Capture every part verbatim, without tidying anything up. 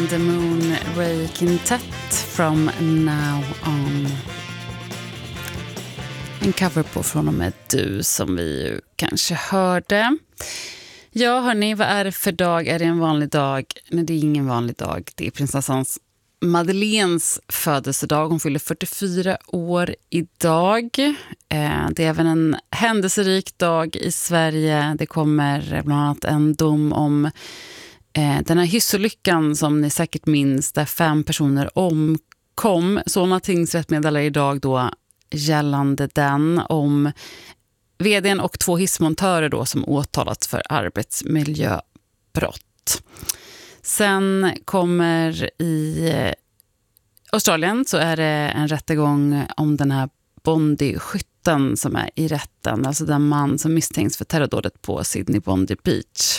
And the Moon Ray Quintet from Now On. En cover på Från och med du som vi ju kanske hörde. Ja, hörni, vad är det för dag? Är det en vanlig dag? Nej, det är ingen vanlig dag. Det är prinsessans Madeleines födelsedag. Hon fyller fyrtiofyra år idag. Det är även en händelserik dag i Sverige. Det kommer bland annat en dom om den här hissolyckan som ni säkert minns, där fem personer omkom. Solna tingsrätt meddelar idag då gällande den om vdn och två hissmontörer då som åtalats för arbetsmiljöbrott. Sen kommer i Australien så är det en rättegång om den här Bondi-skytten som är i rätten. Alltså den man som misstänks för terrordådet på Sydney Bondi Beach.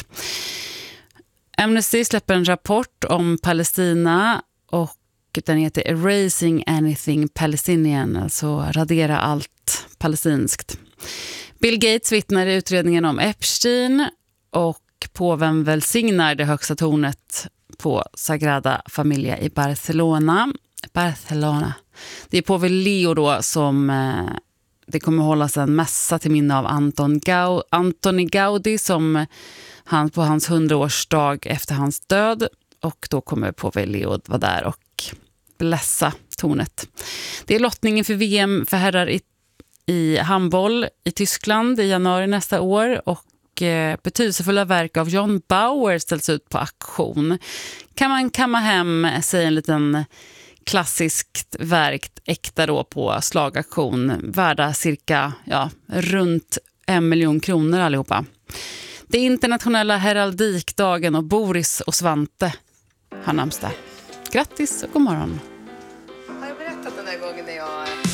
Amnesty släpper en rapport om Palestina och den heter Erasing Anything Palestinian, alltså radera allt palestinskt. Bill Gates vittnar i utredningen om Epstein och påven välsignar det högsta tornet på Sagrada Familia i Barcelona. Barcelona. Det är påve Leo då som eh, det kommer hållas en mässa till minne av Anton Gau- Antoni Gaudi som han på hans hundraårsdag efter hans död, och då kommer påve Leo vara där och blässa tornet. Det är lottningen för V M för herrar i, i handboll i Tyskland i januari nästa år, och eh, betydelsefulla verk av John Bauer ställs ut på auktion. Kan man kamma hem sig en liten klassiskt verk äkta då på slagaktion, värda cirka ja, runt en miljon kronor allihopa. Det är internationella heraldikdagen och Boris och Svante har namnsdag. Grattis och god morgon. Har jag berättat den där gången när jag